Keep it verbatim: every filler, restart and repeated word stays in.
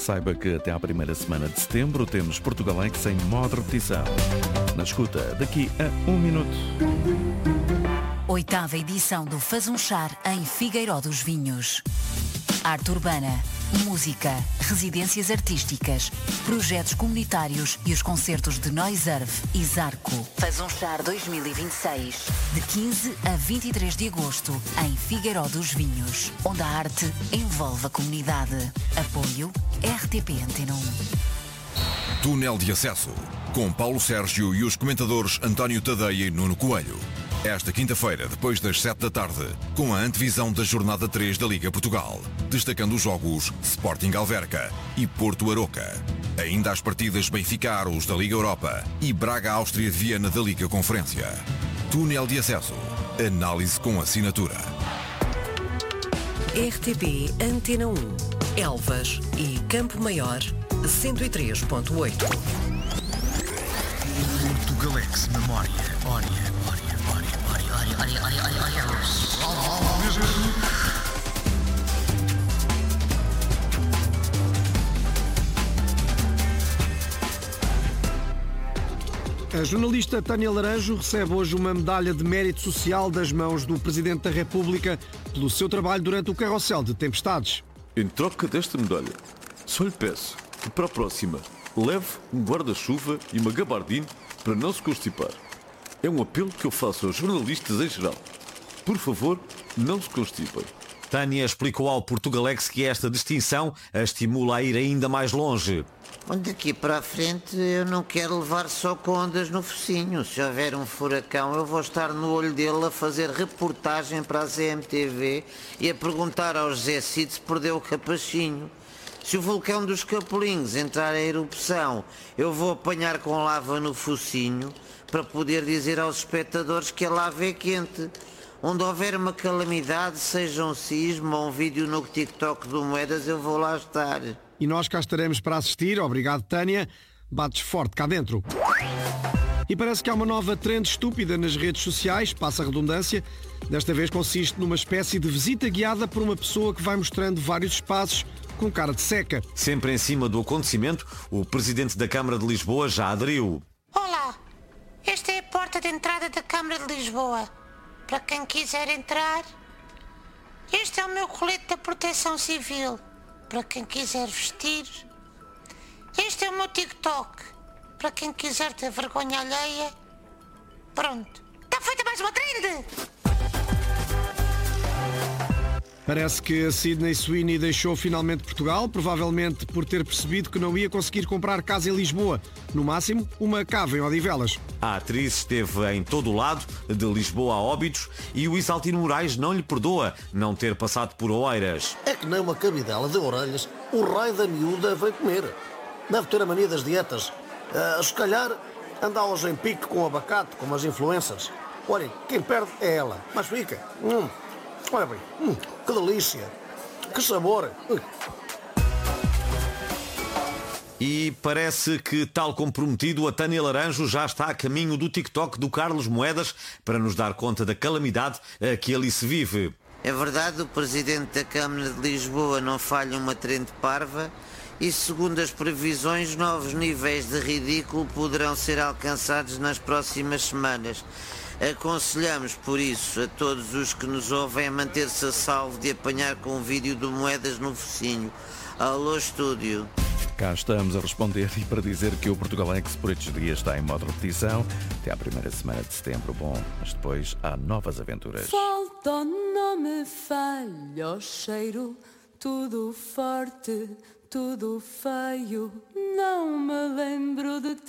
Saiba que até à primeira semana de setembro temos Portugalex em modo repetição. Na escuta, daqui a um minuto. Oitava edição do Faz um Char em Figueiró dos Vinhos. Arte urbana, música, residências artísticas, projetos comunitários e os concertos de Noiserve e Zarco. Faz um Char dois mil e vinte e seis, de quinze a vinte e três de agosto, em Figueiró dos Vinhos, onde a arte envolve a comunidade. Apoio R T P Antena um. Túnel de Acesso, com Paulo Sérgio e os comentadores António Tadeia e Nuno Coelho. Esta quinta-feira, depois das sete da tarde, com a antevisão da jornada três da Liga Portugal, destacando os jogos Sporting Alverca e Porto Aroca. Ainda as partidas Benfica Aros da Liga Europa e Braga Áustria de Viena da Liga Conferência. Túnel de Acesso. Análise com assinatura. R T P Antena um. Elvas e Campo Maior, cento e três ponto oito. Portugalex Memória. Ória, ória, ória, ória, ória, ória, ória, ória, ória. A jornalista Tânia Laranjo recebe hoje uma medalha de mérito social das mãos do Presidente da República pelo seu trabalho durante o carrossel de tempestades. Em troca desta medalha, só lhe peço que para a próxima leve um guarda-chuva e uma gabardine para não se constipar. É um apelo que eu faço aos jornalistas em geral. Por favor, não se constipem. Tânia explicou ao Portugalex que esta distinção a estimula a ir ainda mais longe. Daqui para a frente eu não quero levar só com ondas no focinho. Se houver um furacão eu vou estar no olho dele a fazer reportagem para a C M T V e a perguntar ao José Cid se perdeu o capachinho. Se o vulcão dos Capelinhos entrar em erupção, eu vou apanhar com lava no focinho para poder dizer aos espectadores que a lava é quente. Onde houver uma calamidade, seja um sismo ou um vídeo no TikTok do Moedas, eu vou lá estar. E nós cá estaremos para assistir. Obrigado, Tânia. Bates forte cá dentro. E parece que há uma nova trend estúpida nas redes sociais, passa a redundância. Desta vez consiste numa espécie de visita guiada por uma pessoa que vai mostrando vários espaços com cara de seca. Sempre em cima do acontecimento, o Presidente da Câmara de Lisboa já aderiu. Olá, esta é a porta de entrada da Câmara de Lisboa. Para quem quiser entrar, este é o meu colete da Proteção Civil. Para quem quiser vestir, este é o meu TikTok. Para quem quiser ter vergonha alheia, pronto. Está feita mais uma trend! Parece que a Sydney Sweeney deixou finalmente Portugal, provavelmente por ter percebido que não ia conseguir comprar casa em Lisboa. No máximo, uma cava em Odivelas. A atriz esteve em todo o lado, de Lisboa a Óbidos, e o Isaltino Moraes não lhe perdoa não ter passado por Oeiras. É que nem uma cabidela de orelhas, o raio da miúda veio comer. Deve ter a mania das dietas. Uh, se calhar anda hoje em pique com abacate, como as influências. Olhem, quem perde é ela, mas fica. Hum. Olha bem, hum, que delícia, que sabor. Hum. E parece que, tal como prometido, a Tânia Laranjo já está a caminho do TikTok do Carlos Moedas para nos dar conta da calamidade a que ali se vive. É verdade, o Presidente da Câmara de Lisboa não falha uma trend parva e, segundo as previsões, novos níveis de ridículo poderão ser alcançados nas próximas semanas. Aconselhamos, por isso, a todos os que nos ouvem a manter-se a salvo de apanhar com um vídeo de Moedas no focinho. Alô, estúdio. Cá estamos a responder e para dizer que o Portugalex por estes dias está em modo repetição. Até à primeira semana de setembro, bom, mas depois há novas aventuras. Falta, não me falha o cheiro, tudo forte, tudo feio, não me lembro de